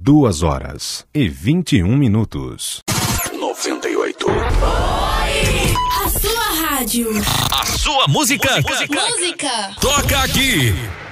2h21. 98. A sua rádio. A sua música. Música. Toca aqui.